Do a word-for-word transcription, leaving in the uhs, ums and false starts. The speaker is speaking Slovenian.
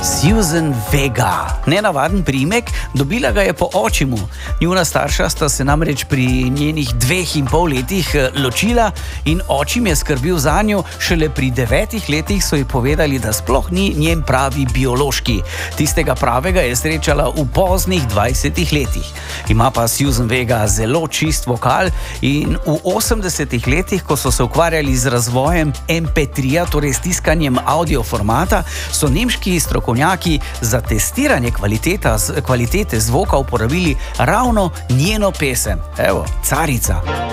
Susan Vega. Nenavaden priimek, dobila ga je po očimu. Njuna starša sta se namreč pri njenih dveh in pol letih ločila in očim je skrbel za njo, šele pri devetih letih so ji povedali, da sploh ni njen pravi biološki. Tistega pravega je srečala v poznih dvajsetih letih. Ima pa Susan Vega zelo čist vokal in v osemdesetih letih, ko so se ukvarjali z razvojem em pe tri, torej s tiskanjem audio formata, so nemški strokovnjaki za testiranje kvalitete zvoka uporabili ravno njeno pesem. Evo, Carica.